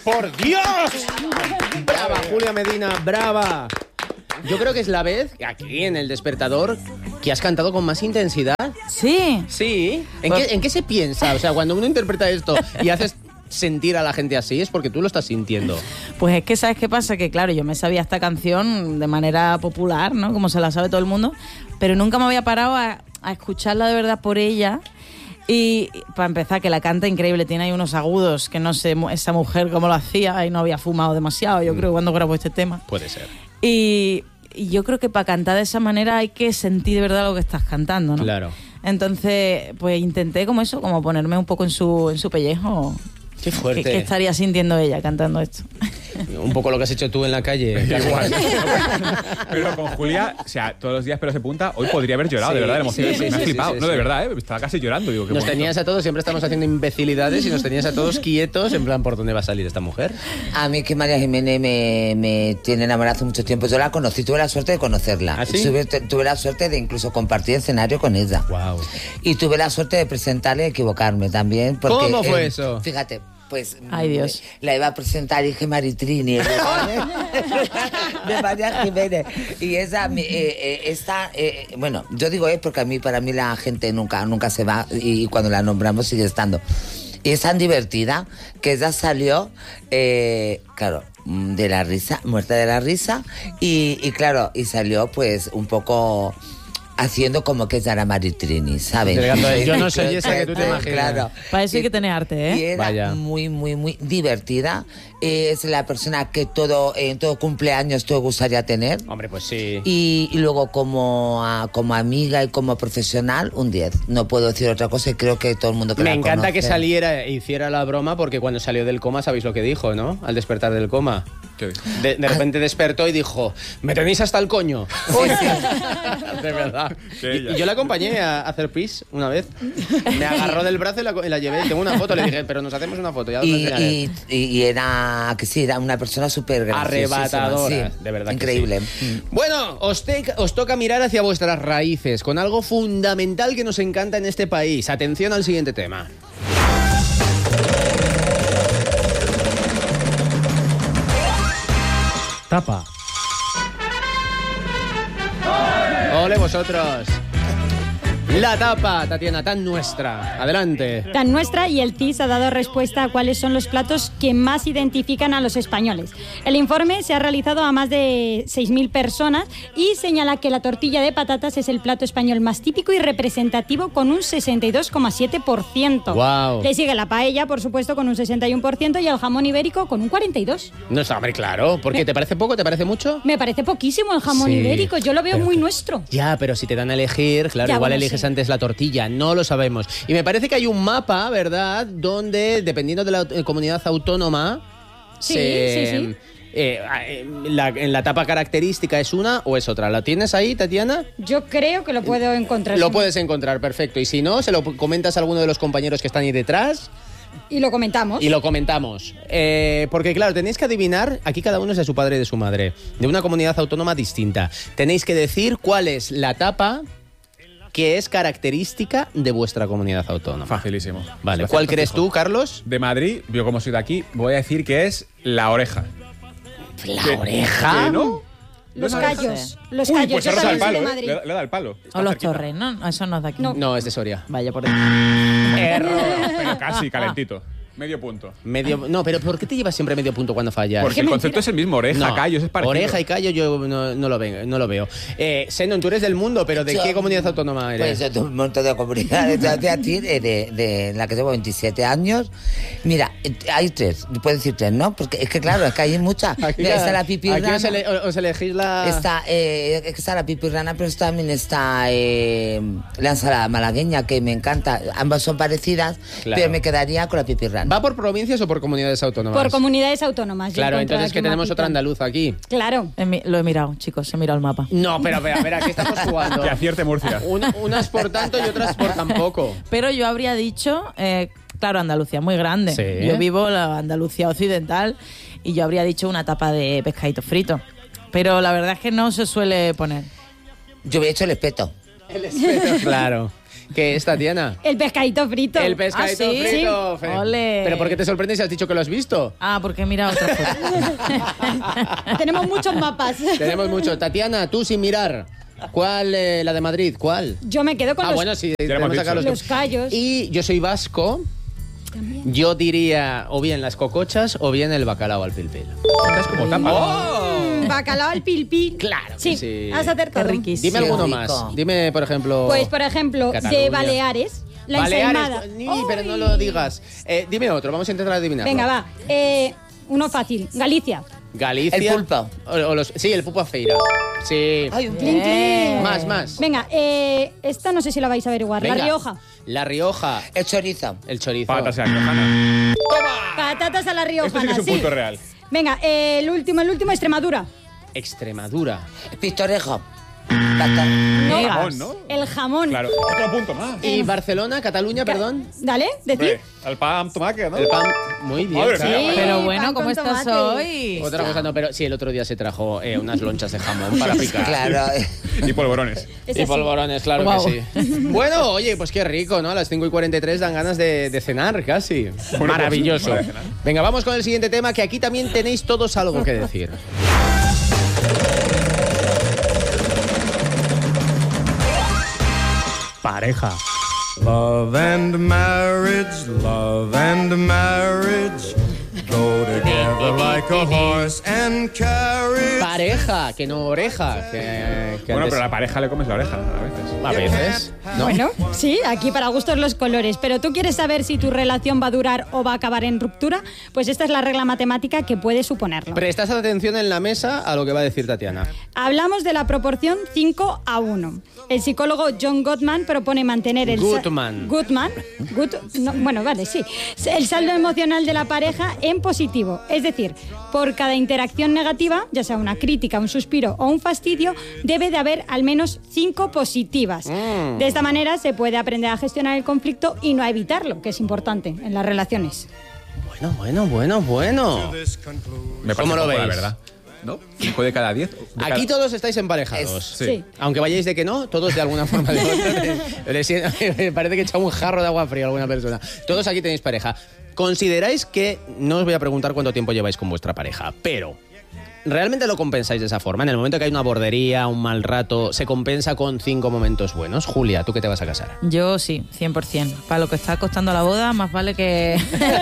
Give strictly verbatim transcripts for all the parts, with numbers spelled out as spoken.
¡Por Dios! Brava, Julia Medina, brava. Yo creo que es la vez, aquí en El Despertador, que has cantado con más intensidad. Sí. Sí. ¿En, pues... qué, ¿En qué se piensa? O sea, cuando uno interpreta esto y haces sentir a la gente así, es porque tú lo estás sintiendo. Pues es que, ¿sabes qué pasa? Que claro, yo me sabía esta canción de manera popular, ¿no? Como se la sabe todo el mundo, pero nunca me había parado a, a escucharla de verdad por ella. Y para empezar, que la canta increíble, tiene ahí unos agudos que no sé esa mujer cómo lo hacía y no había fumado demasiado, yo mm. creo, cuando grabó este tema. Puede ser. Y, y yo creo que para cantar de esa manera hay que sentir de verdad lo que estás cantando, ¿no? Claro. Entonces, pues intenté como eso, como ponerme un poco en su, en su pellejo. Qué fuerte. ¿Qué, qué estaría sintiendo ella cantando esto? Un poco lo que has hecho tú en la calle. Igual. Pero con Julia, o sea, todos los días pelos de punta, hoy podría haber llorado, sí, de verdad, de emoción. Sí, sí, me ha sí, flipado. Sí, sí, no, de verdad, ¿eh? Estaba casi llorando. Digo, qué nos bonito. Tenías a todos, siempre estamos haciendo imbecilidades y nos tenías a todos quietos, en plan, ¿por dónde va a salir esta mujer? A mí que María Jiménez me, me tiene enamorada hace mucho tiempo. Yo la conocí, tuve la suerte de conocerla. ¿Ah, sí? tuve, tuve la suerte de incluso compartir escenario con ella. Wow. Y tuve la suerte de presentarle y equivocarme también. Porque, ¿Cómo fue eh, eso? Fíjate. Pues ay, Dios. La iba a presentar y dije Maritrini de María Jiménez. Y esa, eh, eh, esta, eh, bueno, yo digo es porque a mí, para mí la gente nunca, nunca se va y cuando la nombramos sigue estando. Y es tan divertida que ella salió, eh, claro, de la risa, muerta de la risa, y, y claro, y salió pues un poco haciendo como que ella era Maritrini, ¿sabes? Yo no soy esa que tú te imaginas. Claro. Para eso hay que tener arte, ¿eh? Y era Vaya. muy, muy, muy divertida. Es la persona que todo en todo cumpleaños te gustaría tener. Hombre, pues sí. Y, y luego como, a, como amiga y como profesional, un diez. No puedo decir otra cosa y creo que todo el mundo que Me la encanta conoce. que saliera e hiciera la broma porque cuando salió del coma, ¿sabéis lo que dijo, no? Al despertar del coma. De, de repente despertó y dijo, me tenéis hasta el coño. Sí, sí. De verdad. Y, y yo la acompañé a hacer pis una vez. Me agarró del brazo y la, y la llevé. Tengo una foto, le dije, pero nos hacemos una foto. Ya os Y, enseñaré. y, y, y era que sí, era una persona súper graciosísima. Arrebatadora, Sí, de verdad. increíble. Que sí. Bueno, os, te, os toca mirar hacia vuestras raíces con algo fundamental que nos encanta en este país. Atención al siguiente tema. Tapa. ¡Ole vosotros! La tapa, Tatiana, tan nuestra. Adelante. Tan nuestra, y el C I S ha dado respuesta a cuáles son los platos que más identifican a los españoles. El informe se ha realizado a más de seis mil personas y señala que la tortilla de patatas es el plato español más típico y representativo con un sesenta y dos coma siete por ciento. Wow. Le sigue la paella, por supuesto, con un sesenta y uno por ciento y el jamón ibérico con un cuarenta y dos por ciento. No está, hombre, claro. ¿Por qué? ¿Te parece poco? ¿Te parece mucho? Me parece poquísimo el jamón Sí, ibérico. Yo lo veo muy que... nuestro. Ya, pero si te dan a elegir, claro, Ya, igual bueno, eliges sí. antes la tortilla. No lo sabemos. Y me parece que hay un mapa, ¿verdad? Donde, dependiendo de la eh, comunidad autónoma... Sí, se, sí, sí. Eh, eh, la, en la tapa característica es una o es otra. ¿La tienes ahí, Tatiana? Yo creo que lo puedo encontrar. Lo puedes encontrar, perfecto. Y si no, se lo comentas a alguno de los compañeros que están ahí detrás... Y lo comentamos. Y lo comentamos. Eh, porque, claro, tenéis que adivinar, aquí cada uno es de su padre y de su madre, de una comunidad autónoma distinta. Tenéis que decir cuál es la tapa que es característica de vuestra comunidad autónoma. Facilísimo. Vale, ¿cuál crees tú, Carlos? De Madrid, yo como soy de aquí, voy a decir que es la oreja. ¿La ¿Qué? oreja? ¿Qué, no? Los ¿No callos. Los Uy, callos. pues Yo se roza el también soy palo, de ¿eh? Madrid. Le, le da el palo. Está O los cerquita. torres, ¿no? Eso no es de aquí. No. No, es de Soria. Vaya por ahí. Error. Pero casi, calentito. Medio punto. Medio, no, pero ¿por qué te llevas siempre medio punto cuando fallas? Porque el concepto es el mismo, oreja, No, callos, es parecido. Oreja y callo yo no, no lo veo. No lo veo. Eh, Senon, tú eres del mundo, pero ¿de Yo- qué comunidad autónoma eres? Pues yo tengo un montón de comunidades. Yo de aquí, de, de, de la que llevo veintisiete años. Mira, hay tres, puedo decir tres, ¿no? Porque es que claro, es que hay muchas. Aquí, Mira, ya- está la pipirrana. aquí os, ele- os elegís la... Está, eh, está la pipirrana, pero también está eh, la ensalada malagueña, que me encanta. Ambas son parecidas, Claro. pero me quedaría con la pipirrana. ¿Va por provincias o por comunidades autónomas? Por comunidades autónomas. Yo Claro, encuentro entonces aquí que un tenemos mapita. otra andaluza aquí. Claro. He mi- Lo he mirado, chicos, he mirado el mapa. No, pero espera, espera, ¿qué estamos jugando? Que acierte Murcia. Una- unas por tanto y otras por tampoco. Pero yo habría dicho, eh, claro, Andalucía muy grande. Sí. Yo vivo en la Andalucía occidental y yo habría dicho una tapa de pescadito frito. Pero la verdad es que no se suele poner. Yo hubiera hecho el espeto. El espeto, claro. ¿Qué es, Tatiana? El pescadito frito. El pescadito ¿Ah, sí? frito. Sí. Fe- Ole. ¿Pero por qué te sorprendes si has dicho que lo has visto? Ah, porque mira otra foto. Tenemos muchos mapas. Tenemos mucho. Tatiana, tú sin mirar. ¿Cuál, eh, la de Madrid? ¿Cuál? Yo me quedo con Ah, los, bueno, sí, lo tenemos hemos acá dicho. los callos. Y yo soy vasco. Yo diría o bien las cocochas o bien el bacalao al pilpil. Estás como tapa. Mm, bacalao al pilpil. Claro que Sí, sí. has acertado. Qué riquísimo. Dime alguno rico. más. Dime, por ejemplo... Pues, por ejemplo, Cataluña. de Baleares, la Baleares. ensaimada. Ni, pero no lo digas. Eh, dime otro, vamos a intentar adivinarlo. Venga, va. Eh, uno fácil. Galicia. Galicia. El pulpo. O, o los, sí, el pulpo a feira. Sí. Ay, un Clink, clink. Más, más. Venga, eh, esta no sé si la vais a averiguar. Venga. La Rioja. La Rioja. El chorizo. El chorizo. Patas a la riojana. Patatas a la Esto sí riojana, que es un sí. punto real. Venga, eh, el último, el último, Extremadura. Extremadura. Pistorejo. Pata- No, Megas. Jamón, ¿no? el jamón. Claro. Otro punto más. Y Barcelona, Cataluña, perdón. Dale, decir. Hombre, al pan tomate, ¿no? El pan. Muy bien. Madre claro. mía, Sí. Pero pan bueno, con ¿cómo estás tomate. hoy? Otra cosa no, pero sí, el otro día se trajo eh, unas lonchas de jamón para picar. Claro. Y polvorones. Es Y así. polvorones, claro Guau. que sí. Bueno, oye, pues qué rico, ¿no? A las cinco y cuarenta y tres dan ganas de, de cenar casi. Bueno, Maravilloso. pues, para cenar. Venga, vamos con el siguiente tema, que aquí también tenéis todos algo que decir. Pareja. Love and marriage, love and marriage go together like a horse and carriage. Pareja, que no oreja. Que, que Bueno, antes- pero a la pareja le comes la oreja a veces. a veces, ¿no? Bueno, sí, aquí para gustos los colores. Pero tú quieres saber si tu relación va a durar o va a acabar en ruptura, pues esta es la regla matemática que puede suponerlo. Prestad atención en la mesa a lo que va a decir Tatiana. Hablamos de la proporción cinco a uno. El psicólogo John Gottman propone mantener el... sa- Goodman. Goodman. Good- no, bueno, vale, sí. El saldo emocional de la pareja en positivo. Es decir, por cada interacción negativa, ya sea una crítica, un suspiro o un fastidio, debe de haber al menos cinco positivas. Mm. De esta manera se puede aprender a gestionar el conflicto y no a evitarlo, que es importante en las relaciones. Bueno, bueno, bueno, bueno. Me parece ¿Cómo lo poco, la veis? verdad. ¿No? ¿Cinco de cada diez? De Aquí cada- todos estáis emparejados. Es- Sí. Sí. Aunque vayáis de que no, todos de alguna forma de otra. Le siento- Me parece que he echado un jarro de agua fría a alguna persona. Todos aquí tenéis pareja. ¿Consideráis que, no os voy a preguntar cuánto tiempo lleváis con vuestra pareja, pero realmente lo compensáis de esa forma? En el momento que hay una bordería, un mal rato, ¿se compensa con cinco momentos buenos? Julia, ¿tú que te vas a casar? Yo sí, cien por ciento. Para lo que está costando la boda, más vale que,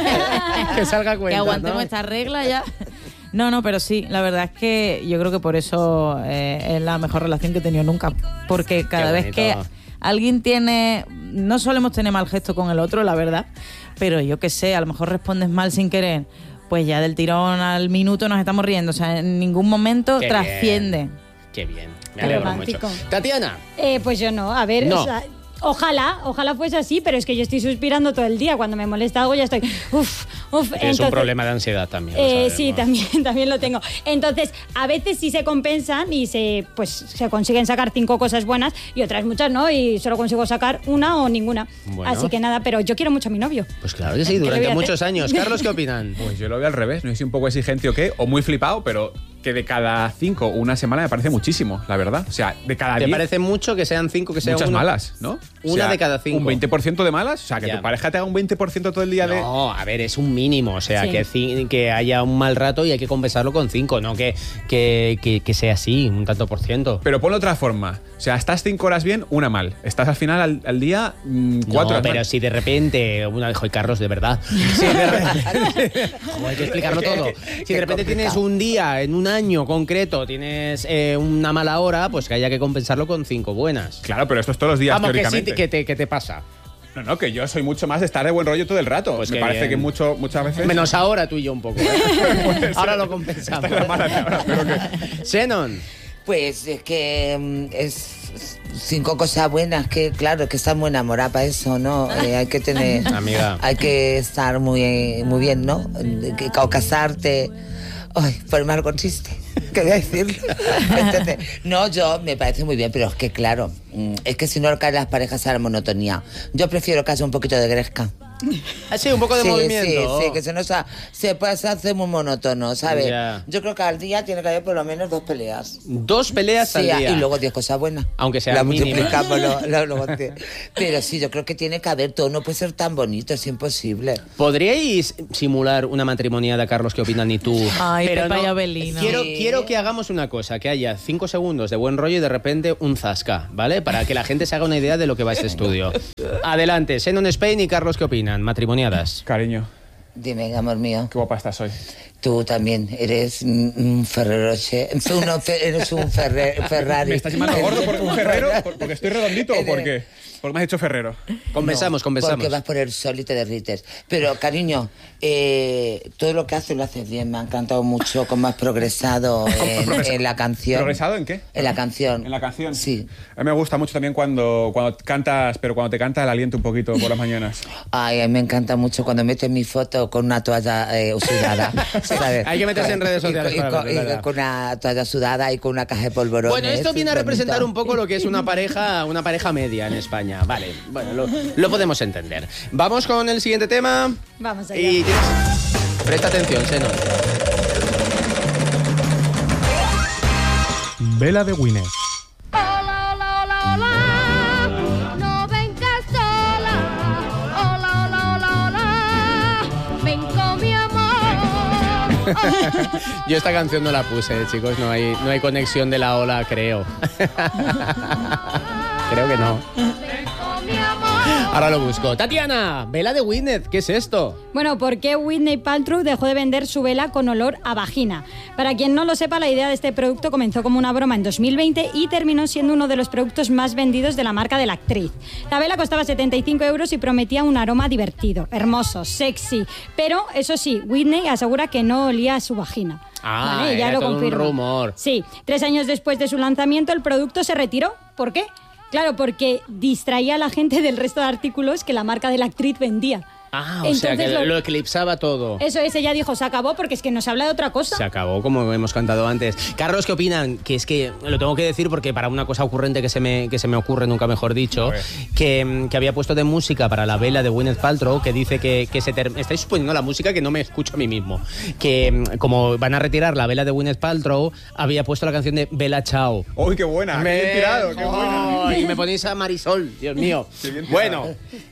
Que salga que cuenta, aguantemos ¿no? esta regla ya. No, no, pero sí, la verdad es que yo creo que por eso eh, es la mejor relación que he tenido nunca. Porque cada vez que bonito. alguien tiene... No solemos tener mal gesto con el otro, la verdad, pero yo qué sé, a lo mejor respondes mal sin querer, pues ya del tirón al minuto nos estamos riendo. O sea, en ningún momento Qué trasciende. bien. Qué bien, me Qué alegro romántico. mucho. Tatiana, Eh, pues yo no, a ver, No. o sea, ojalá, ojalá fuese así, pero es que yo estoy suspirando todo el día. Cuando me molesta algo ya estoy, uff, uff. tienes un problema de ansiedad también. lo Eh, sabemos. sí, también, también lo tengo. Entonces, a veces sí se compensan y se, pues, se consiguen sacar cinco cosas buenas y otras muchas no, y solo consigo sacar una o ninguna. Bueno. Así que nada, pero yo quiero mucho a mi novio. Pues claro que sí, ¿Qué le voy durante a hacer? muchos años. Carlos, ¿qué opinan? Pues yo lo veo al revés. No sé si un poco exigente o qué, o muy flipado, pero que de cada cinco una semana me parece muchísimo, la verdad. O sea, de cada ¿Te diez, parece mucho que sean cinco, que sean muchas uno? malas, ¿no? O Una sea, de cada cinco. Un veinte por ciento de malas. O sea, que Ya. tu pareja te haga un veinte por ciento todo el día de... No, a ver, es un mínimo. O sea, Sí. que, ci- que haya un mal rato y hay que compensarlo con cinco, no que, que, que, que sea así, un tanto por ciento. Pero ponlo de otra forma. O sea, estás cinco horas bien, una mal. Estás al final al, al día mm, cuatro No, horas pero mal. si de repente, una joder, Carlos, de verdad. Si de repente, Joder, hay que explicarlo todo. Si de repente tienes un día en un año concreto, tienes eh, una mala hora, pues que haya que compensarlo con cinco buenas. Claro, pero esto es todos los días, Vamos, que sí, teóricamente. que te, que te pasa. No, no, que yo soy mucho más de estar de buen rollo todo el rato. Pues Me qué parece bien. que mucho, muchas veces... Menos ahora tú y yo un poco. ¿eh? Ahora lo compensamos. Esta es la mala de ahora, pero que... Xenon. Pues es que mm, es cinco cosas buenas, que claro, que estar muy enamorada para eso, ¿no? Eh, hay que tener... Amiga. Hay que estar muy, muy bien, ¿no? Que, o casarte... Ay, ponerme algo triste, ¿qué voy a decirlo? Entonces, no, yo me parece muy bien, pero es que claro, mm, es que si no caen las parejas a la monotonía. Yo prefiero que haya un poquito de gresca. Sí, un poco de sí, movimiento. Sí, sí, que se nos ha, se puede hacer muy monótono, ¿sabes? Ya. Yo creo que al día tiene que haber por lo menos dos peleas. Dos peleas Sí, al día. y luego diez cosas buenas. Aunque sean La mínimas. multiplicamos. lo- lo- luego te- Pero sí, yo creo que tiene que haber todo. No puede ser tan bonito, es imposible. ¿Podríais simular una matrimoniada, Carlos? ¿Qué opinan? Y tú. Ay, Pero Pepa no, y Abelina. Quiero, Sí. quiero que hagamos una cosa, que haya cinco segundos de buen rollo y de repente un zasca, ¿vale? Para que la gente se haga una idea de lo que va este estudio. Adelante, Xenon Spain y Carlos, ¿qué opinan? Matrimoniadas. Cariño, Dime, amor mío. qué guapa estás hoy. Tú también eres un un Ferreroche. Tú no fe- eres un Ferre- Ferrari. ¿Me estás llamando gordo por un ferrero? ¿Por- ¿Porque estoy redondito o por qué? Porque me has dicho ferrero. Compensamos, No, compensamos. Porque vas por el sol y te derrites. Pero, cariño, eh, todo lo que haces lo haces bien. Me ha encantado mucho cómo has progresado en, en la canción. ¿Progresado en qué? En la canción. ¿En la canción? Sí. A mí me gusta mucho también cuando, cuando cantas, pero cuando te canta el aliento un poquito por las mañanas. Ay, a mí me encanta mucho cuando metes mi foto con una toalla eh, sudada. ¿sabes? Hay que meterse en redes Y- sociales y, para con, verlo, y ¿verdad? con una toalla sudada y con una caja de polvorones. Bueno, esto viene a bonito. representar un poco lo que es una pareja, una pareja media en España. Vale, bueno, lo, lo podemos entender. Vamos con el siguiente tema. Vamos allá. Y tienes- presta atención, Xenon. Vela de Winnet. Hola, hola, hola, hola, no vengas sola. Hola, hola, hola, hola, ven con mi amor. Hola, Yo esta canción no la puse, chicos, no hay, no hay conexión de la ola, creo. Creo que no. ven con mi amor. Ahora lo busco. Tatiana, vela de Winnet, ¿qué es esto? Bueno, ¿por qué Whitney Paltrow dejó de vender su vela con olor a vagina? Para quien no lo sepa, la idea de este producto comenzó como una broma en dos mil veinte y terminó siendo uno de los productos más vendidos de la marca de la actriz. La vela costaba setenta y cinco euros y prometía un aroma divertido, hermoso, sexy. Pero, eso sí, Whitney asegura que no olía a su vagina. Ah, Vale, ya era lo todo un confirma. rumor. Sí, tres años después de su lanzamiento, el producto se retiró. ¿Por qué? Claro, porque distraía a la gente del resto de artículos que la marca de la actriz vendía. Ah, o sea que Entonces lo, lo- eclipsaba todo. Eso es, ella dijo, se acabó porque es que no se habla de otra cosa. Se acabó, como hemos cantado antes. Carlos, ¿qué opinan? Que es que lo tengo que decir porque para una cosa ocurrente que se me, que se me ocurre, nunca mejor dicho, que, que había puesto de música para la vela de Gwyneth Paltrow, que dice que, que se ter- estáis suponiendo la música que no me escucho a mí mismo. Que mm, como van a retirar la vela de Gwyneth Paltrow, había puesto la canción de Bella Ciao. ¡Uy, qué buena! ¡Qué bien tirado! ¡Qué buena! Oh, y me ponéis a Marisol, Dios mío. Qué bien tirado. Bueno,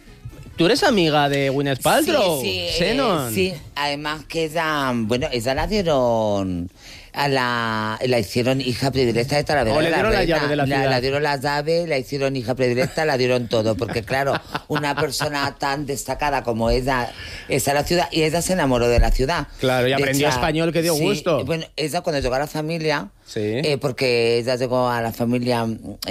¿tú eres amiga de Gwyneth Paltrow? Sí, sí, eh, Xenon. sí, además que ella, bueno, ella la dieron a la, la hicieron hija predilecta de Talavera. O le de dieron la Reina. llave de la ciudad. La dieron la llave, la hicieron hija predilecta, la dieron todo, porque claro, una persona tan destacada como ella está en la ciudad y ella se enamoró de la ciudad. Claro, y De aprendió español, que dio sí, gusto. Bueno, ella cuando llegó a la familia, Sí. eh, porque ella llegó a la familia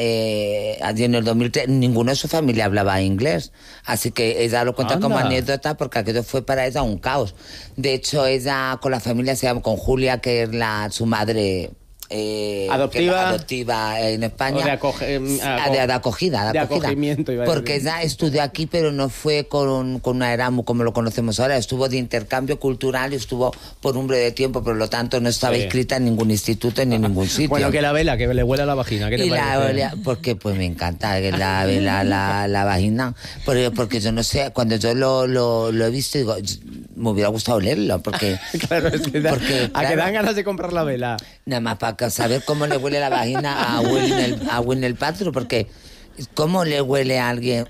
eh, allí en el dos mil tres, ninguno de su familia hablaba inglés, así que ella lo cuenta como Anda. anécdota porque aquello fue para ella un caos. De hecho, ella con la familia se llama, con Julia, que es la su madre eh, Adoptiva. que- adoptiva en España. O de acoge- em, Ah, aco- de, de acogida, de, de acogida. acogimiento, iba a decir. Porque ella estudió aquí, pero no fue con, con una Erasmus como lo conocemos ahora. Estuvo de intercambio cultural y estuvo por un breve tiempo, por lo tanto no estaba Sí. inscrita en ningún instituto ni en ningún sitio. Bueno, que la vela, que le huele a la vagina. ¿Qué te Y la parece? olea- porque pues me encanta que la, la, la, la vagina, porque, porque yo no sé, cuando yo lo, lo, lo he visto, digo, me hubiera gustado olerlo, porque Claro, es que da- Porque, a que claro. dan ganas de comprar la vela. nada más para saber cómo le huele la vagina a Winnie a Winnie el Paltrow, porque ¿cómo le huele a alguien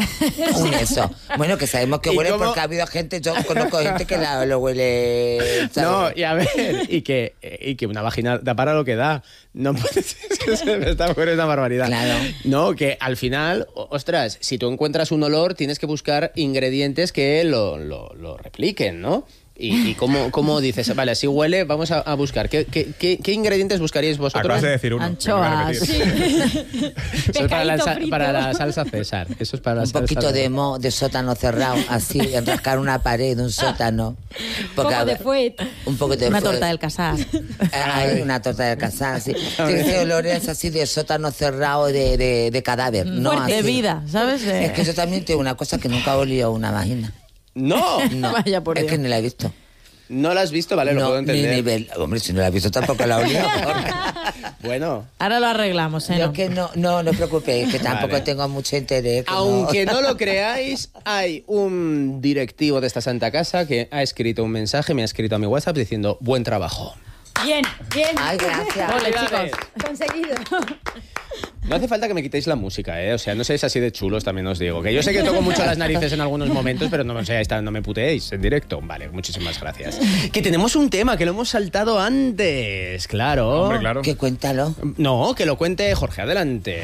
un eso? Bueno, que sabemos que ¿Y huele cómo? porque ha habido gente, yo conozco gente que la, lo huele, ¿sabes? No, y a ver, y que, y que una vagina da para lo que da. No puede ser, es que se me está ocurriendo una barbaridad. Claro. No, que al final, o- ostras, si tú encuentras un olor, tienes que buscar ingredientes que lo, lo, lo repliquen, ¿no? Y, y cómo, cómo dices, vale, si huele, vamos a, a buscar. ¿Qué, qué, qué, qué ingredientes buscaríais vosotros? Acabas de decir uno. Anchoas. Me voy a repetir. Eso es para la, Pescadito sa- frito. para la salsa César. Eso es para la Un salsa poquito de César. mo, de sótano cerrado, así, enrascar una pared de un sótano. Porque, Poco a de ver, fuet. Un poco de Una fuet. torta del casar. Hay una torta de casar, así. Tiene olores así de sótano cerrado de, de, de cadáver. No, Fuerte. De así. vida, ¿sabes? De- Es que yo también tengo una cosa que nunca he olido una vagina. No, No, Vaya por es Dios. que ni la he visto. no la has visto, vale, lo no, puedo ni entender. nivel. Hombre, si no la he visto tampoco la he olido. Bueno. Ahora lo arreglamos, ¿eh? Yo No. que no, no, no os preocupéis, que tampoco Vale. tengo mucho interés. que Aunque no lo creáis, hay un directivo de esta santa casa que ha escrito un mensaje, me ha escrito a mi WhatsApp diciendo buen trabajo. Bien, bien. Ay, gracias. Ole, chicos. Conseguido. No hace falta que me quitéis la música, ¿eh? O sea, no seáis así de chulos, también os digo. Que yo sé que toco mucho las narices en algunos momentos, pero no, o sea, esta- no me puteéis en directo. Vale, muchísimas gracias. Que tenemos un tema que lo hemos saltado antes, claro. Hombre, claro. Que cuéntalo. No, que lo cuente Jorge, adelante.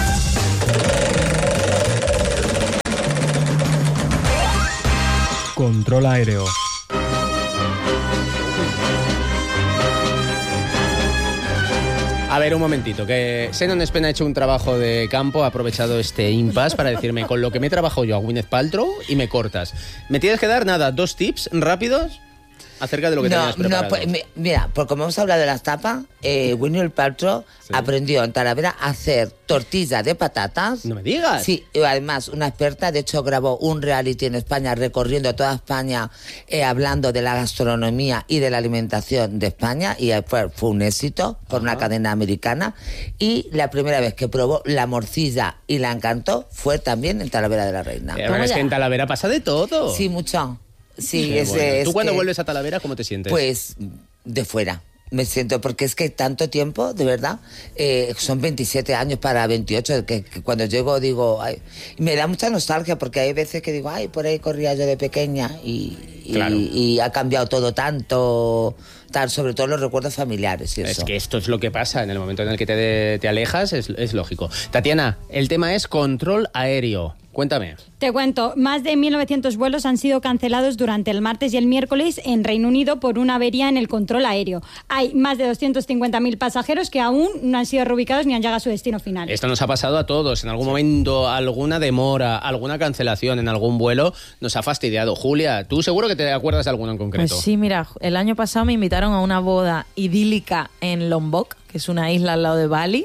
Control aéreo. A ver, un momentito, que Xenon Spen ha hecho un trabajo de campo, ha aprovechado este impasse para decirme con lo que me trabajo yo a Gwyneth Paltrow y me cortas. ¿Me tienes que dar, nada, dos tips rápidos acerca de lo que No, tenías preparado? no, pues, mi- mira, por como hemos hablado de las tapas, eh, Gwyneth Paltrow aprendió en Talavera a hacer tortillas de patatas. No me digas. Sí, y además una experta, de hecho grabó un reality en España recorriendo toda España eh, hablando de la gastronomía y de la alimentación de España y eh, fue, fue un éxito por una cadena americana y la primera vez que probó la morcilla y la encantó fue también en Talavera de la Reina. La verdad es que en Talavera pasa de todo. Sí, mucho. Sí, Qué es, bueno. es ¿Tú cuando que- vuelves a Talavera cómo te sientes? Pues de fuera. Me siento, porque es que tanto tiempo, de verdad, eh, son veintisiete años para veintiocho, que, que cuando llego digo, ay, me da mucha nostalgia, porque hay veces que digo, ay, por ahí corría yo de pequeña y, y- Claro. y ha cambiado todo tanto, tal, sobre todo los recuerdos familiares y Es eso. que esto es lo que pasa en el momento en el que te, te alejas, es, es lógico. Tatiana, el tema es control aéreo. Cuéntame. Te cuento, más de mil novecientos vuelos han sido cancelados durante el martes y el miércoles en Reino Unido por una avería en el control aéreo. Hay más de doscientos cincuenta mil pasajeros que aún no han sido reubicados ni han llegado a su destino final. Esto nos ha pasado a todos. En algún momento, alguna demora, alguna cancelación en algún vuelo nos ha fastidiado. Julia, tú seguro que te acuerdas de alguno en concreto. Pues sí, mira, el año pasado me invitaron a una boda idílica en Lombok, que es una isla al lado de Bali,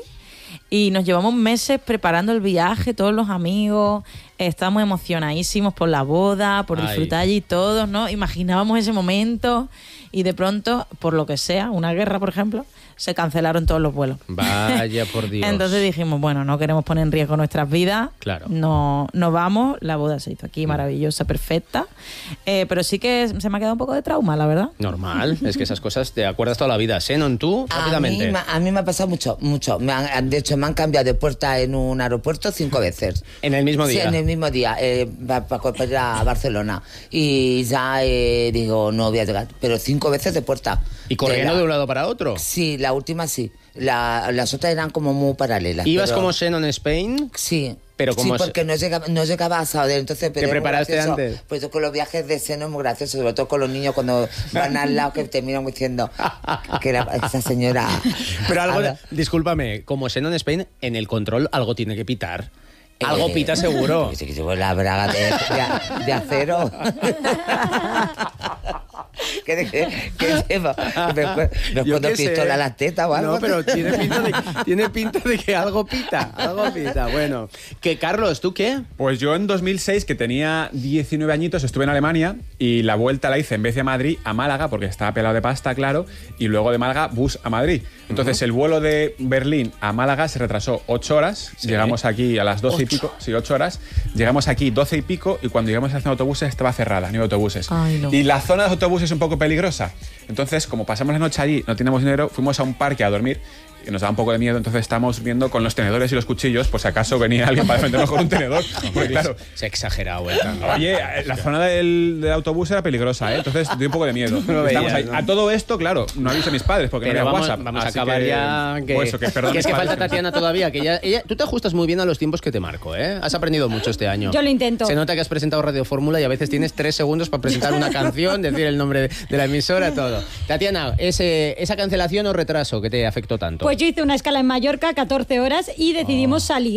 y nos llevamos meses preparando el viaje, todos los amigos, estábamos emocionadísimos por la boda, por Ay. disfrutar allí todos, ¿no? Imaginábamos ese momento y de pronto, por lo que sea, una guerra, por ejemplo, se cancelaron todos los vuelos. Vaya por Dios. Entonces dijimos, bueno, no queremos poner en riesgo nuestras vidas. Claro. No, no vamos. La boda se hizo aquí, maravillosa, perfecta. Eh, pero sí que se me ha quedado un poco de trauma, la verdad. Normal, es que esas cosas te acuerdas toda la vida. Xenon, tú, A mí, rápidamente. me- a mí me ha pasado mucho, mucho. Me han- de hecho, me han cambiado de puerta en un aeropuerto cinco veces. En el mismo día. Sí, en el mismo día, eh, para, para ir a Barcelona. Y ya eh, digo, no voy a llegar. Pero cinco veces de puerta. ¿Y corriendo la- de un lado para otro? Sí, la última sí. La- las otras eran como muy paralelas. ¿Ibas pero- como Xenon Spain? Sí. Pero como sí, se- porque no llegaba, no llegaba a Sauder, entonces... pero ¿Te es muy preparaste gracioso. antes? Pues yo con los viajes de seno es muy gracioso, sobre todo con los niños cuando van al lado que te miran diciendo que la- esa señora... Pero algo, habla- discúlpame, como Xenon Spain, en el control algo tiene que pitar. Algo Eh, pita seguro. Dice que llevo la braga de, de- de acero. ¿Qué, de- qué, qué llevo? ¿Me, me Yo pongo qué sé. pistola a las tetas o algo? No, pero tiene pinta, de, tiene pinta de que algo pita, algo pita. Bueno, que Carlos, ¿tú qué? Pues yo en dos mil seis, que tenía diecinueve añitos, estuve en Alemania y la vuelta la hice en vez de Madrid a Málaga, porque estaba pelado de pasta, claro, y luego de Málaga bus a Madrid. Entonces el vuelo de Berlín a Málaga se retrasó ocho horas, llegamos aquí a las doce y pico, sí, ocho horas, llegamos aquí doce y pico y cuando llegamos a la estación de autobuses estaba cerrada, no había autobuses. Ay, no. Y la zona de los autobuses es un poco peligrosa. Entonces, como pasamos la noche allí, no teníamos dinero, fuimos a un parque a dormir y nos daba un poco de miedo, entonces estábamos viendo con los tenedores y los cuchillos, por si acaso venía alguien para defendernos con un tenedor. Porque claro, Se ha exagerado, ¿eh? oye, la zona del, del autobús era peligrosa, ¿eh? Entonces dio un poco de miedo. No lo Estamos veías, ahí. ¿no? A todo esto, claro, no aviso a mis padres porque Pero no había vamos, WhatsApp. vamos a así acabar que- ya. Que, Pues eso, que, perdón, que es mis que padres. falta Tatiana todavía. Que ella, ella- tú te ajustas muy bien a los tiempos que te marco, ¿eh? Has aprendido mucho este año. Yo lo intento. Se nota que has presentado Radio Fórmula y a veces tienes tres segundos para presentar una canción, decir el nombre de, de la emisora, todo. Tatiana, ese, esa cancelación o retraso que te afectó tanto. Pues yo hice una escala en Mallorca, catorce horas, y decidimos salir.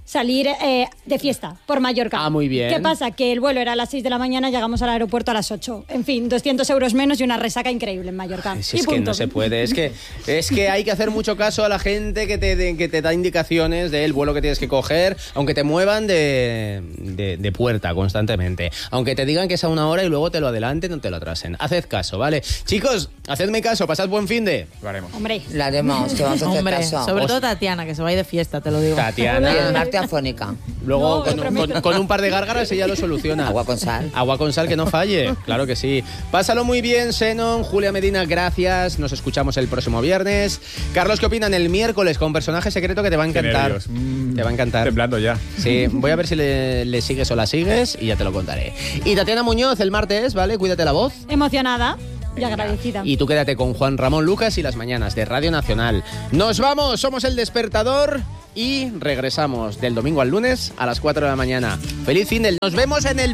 salir eh, de fiesta por Mallorca. Ah, muy bien. ¿Qué pasa? Que el vuelo era a las seis de la mañana, llegamos al aeropuerto a las ocho. En fin, doscientos euros menos y una resaca increíble en Mallorca. Si y es que punto. no se puede, es que, es que hay que hacer mucho caso a la gente que te, de- que te da indicaciones del vuelo que tienes que coger, aunque te muevan de, de, de puerta constantemente. Aunque te digan que es a una hora y luego te lo adelanten o te lo atrasen. Haced caso, ¿vale? Chicos, hacedme caso, pasad buen fin de... Lo haremos. Hombre. Lo haremos, te vamos a hacer Hombre, caso. sobre todo Tatiana, que se va a ir de fiesta, te lo digo. Y el Tatiana, Marte afónica. luego No, con, te con- prometo. con un par de gárgaras ella lo soluciona. Agua con sal. Agua con sal que no falle, claro que sí. Pásalo muy bien, Xenon. Julia Medina, gracias. Nos escuchamos el próximo viernes. Carlos, ¿qué opinan el miércoles con personaje secreto que te va a Qué encantar? nervios. Mm, Te va a encantar. Temblando ya. Sí, voy a ver si le, le sigues o la sigues y ya te lo contaré. Y Tatiana Muñoz, el martes, ¿vale? Cuídate la voz. Emocionada y agradecida. Y tú quédate con Juan Ramón Lucas y las mañanas de Radio Nacional. Nos vamos, somos El Despertador y regresamos del domingo al lunes a las cuatro de la mañana. Feliz fin del... Nos vemos en el